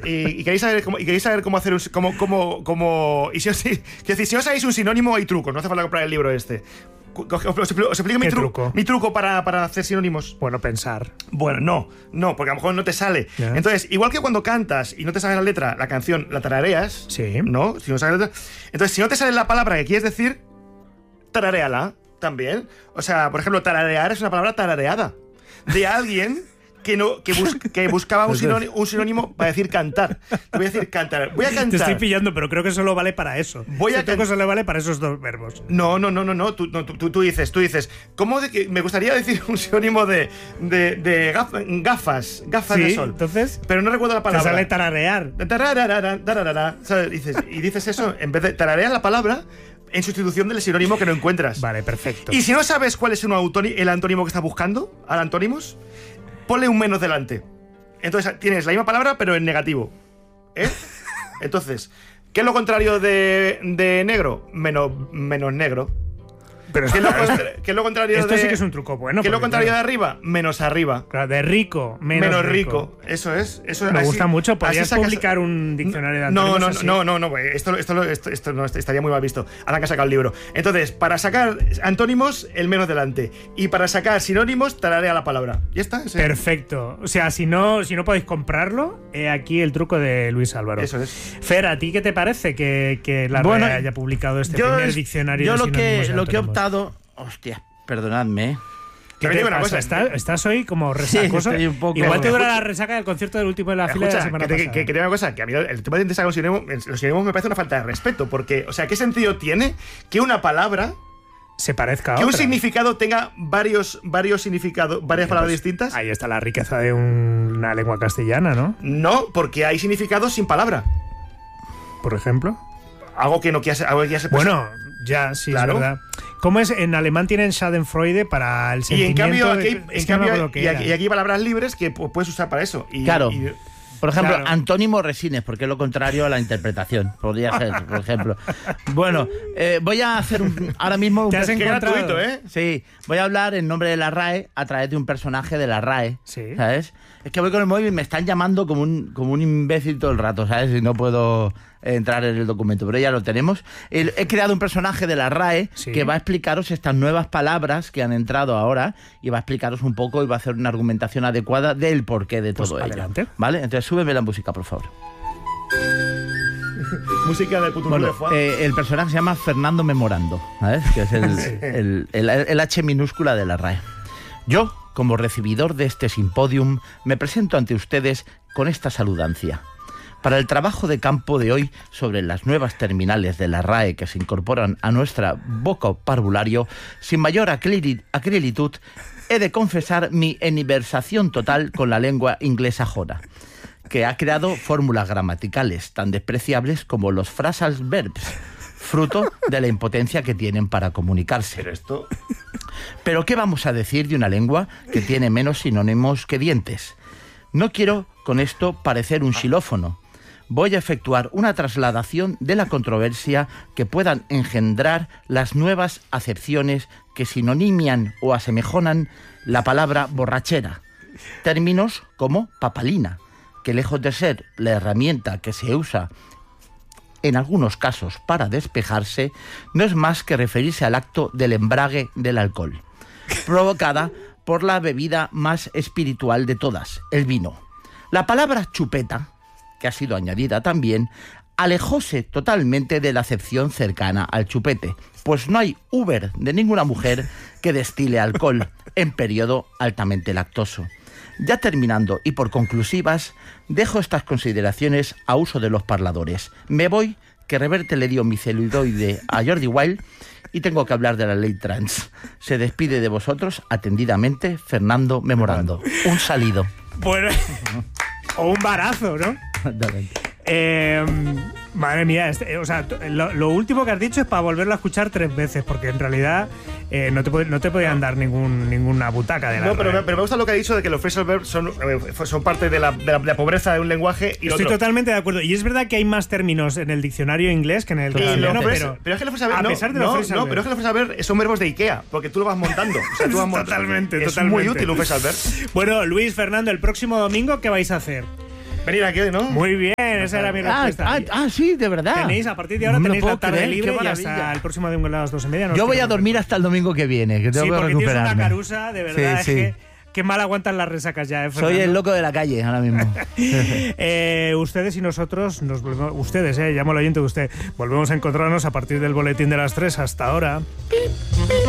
y queréis saber cómo hacer y si no sabéis un sinónimo, hay trucos, no hace falta comprar el libro este. Os explico mi truco para hacer sinónimos. Bueno, pensar. Bueno, no, porque a lo mejor no te sale. Yeah. Entonces, igual que cuando cantas y no te sabes la letra, la canción la tarareas. Sí. ¿No? Si no sabes la letra. Entonces, si no te sale la palabra que quieres decir, tararéala también. O sea, por ejemplo, tararear es una palabra tarareada de alguien que buscaba un sinónimo para decir cantar. Te voy a decir cantar. Voy a cantar. Te estoy pillando, pero creo que solo vale para eso. Solo vale para esos dos verbos. No. Tú dices, ¿cómo me gustaría decir un sinónimo de gafas de sol? Entonces, pero no recuerdo la palabra. Te sale tararear. ¿Sabes? Dices eso, en vez de tararear la palabra en sustitución del sinónimo que no encuentras. Vale, perfecto. Y si no sabes cuál es el antónimo que estás buscando, al antónimos, ponle un menos delante. Entonces tienes la misma palabra, pero en negativo. Entonces, ¿qué es lo contrario de negro? Menos negro. Pero ¿Qué es lo contrario esto de...? sí que es un truco bueno. ¿Qué es lo contrario de arriba? Menos arriba. Claro, de rico, menos rico. Eso es. Me gusta mucho. ¿Podrías publicar un diccionario de antónimos? No. Esto no estaría muy mal visto. Ahora que ha sacado el libro. Entonces, para sacar antónimos, el menos delante. Y para sacar sinónimos, tararea la palabra. ¿Ya está? Perfecto. O sea, si no podéis comprarlo, aquí el truco de Luis Álvaro. Eso es. Fer, ¿a ti qué te parece que la RAE haya publicado este primer diccionario de sinónimos y lo que he antónimos? Hostia, perdonadme. ¿Qué te pasa? ¿Estás hoy como resacoso? Sí, un poco. Igual te dura la resaca del concierto del último de la fila de la semana pasada. Que te diga una cosa, que a mí el tema de sacar los sinónimos me parece una falta de respeto, porque, o sea, ¿qué sentido tiene que una palabra se parezca a que otra? un significado tenga varios significados, varias palabras distintas? Ahí está la riqueza de una lengua castellana, ¿no? No, porque hay significados sin palabra. Por ejemplo. Algo que ya se Bueno, ya, sí, claro. Es verdad. ¿Cómo es? En alemán tienen Schadenfreude para el sentimiento. Y aquí hay palabras libres que puedes usar para eso. Claro. Por ejemplo, antónimo resines, porque es lo contrario a la interpretación. Podría ser, por ejemplo. Bueno, voy a hacer ahora mismo... ¿Te has encontrado? Gratuito, ¿eh? Sí, voy a hablar en nombre de la RAE a través de un personaje de la RAE, sí. ¿Sabes? Es que voy con el móvil y me están llamando como un imbécil todo el rato, ¿sabes? Y no puedo entrar en el documento, pero ya lo tenemos. He creado un personaje de la RAE que va a explicaros estas nuevas palabras que han entrado ahora y va a explicaros un poco y va a hacer una argumentación adecuada del porqué de todo ello. Adelante. ¿Vale? Entonces súbeme la música, por favor. Música de puto el personaje se llama Fernando Memorando, ¿sabes? Que es el H minúscula de la RAE. Yo, como recibidor de este simpodium, me presento ante ustedes con esta saludancia. Para el trabajo de campo de hoy sobre las nuevas terminales de la RAE que se incorporan a nuestra vocabulario, sin mayor acrilitud, he de confesar mi eniversación total con la lengua inglesa jona, que ha creado fórmulas gramaticales tan despreciables como los phrasal verbs, fruto de la impotencia que tienen para comunicarse. Pero ¿qué vamos a decir de una lengua que tiene menos sinónimos que dientes? No quiero con esto parecer un xilófono. Voy a efectuar una trasladación de la controversia que puedan engendrar las nuevas acepciones que sinonimian o asemejonan la palabra borrachera. Términos como papalina, que lejos de ser la herramienta que se usa en algunos casos para despejarse, no es más que referirse al acto del embrague del alcohol, provocada por la bebida más espiritual de todas, el vino. La palabra chupeta, que ha sido añadida también, alejóse totalmente de la acepción cercana al chupete, pues no hay Uber de ninguna mujer que destile alcohol en periodo altamente lactoso. Ya terminando y por conclusivas, dejo estas consideraciones a uso de los parladores. Me voy, que Reverte le dio mi celuloide a Jordi Wild y tengo que hablar de la ley trans. Se despide de vosotros atendidamente Fernando Memorando. Un salido. Bueno, o un barazo, ¿no? Madre mía, o sea, lo último que has dicho es para volverlo a escuchar 3 veces, porque en realidad no te podían dar ninguna butaca de la No, pero me gusta lo que ha dicho de que los phrasal verbs son parte de la pobreza de un lenguaje. Y estoy totalmente de acuerdo. Y es verdad que hay más términos en el diccionario inglés que en el castellano, pero es que los phrasal verbs, pero es que los phrasal verbs son verbos de Ikea, porque tú lo vas montando. O sea, tú vas totalmente. Es muy útil un phrasal verb. Bueno, Luis, Fernando, el próximo domingo, ¿qué vais a hacer? Venir aquí, ¿no? Muy bien, esa era mi respuesta. Sí, de verdad. Tenéis, a partir de ahora No me lo tenéis la puedo tarde creer, libre qué y maravilla. hasta el próximo domingo a las 2:30. Yo voy a dormir hasta el domingo que viene, que tengo Sí, que porque tienes recuperarme. una carusa, de verdad, Sí, es sí. que mal aguantan las resacas ya, Soy Fernando? el loco de la calle ahora mismo. Ustedes y nosotros, nos volvemos, ustedes, llamo al oyente de usted, volvemos a encontrarnos a partir del boletín de las 3 hasta ahora.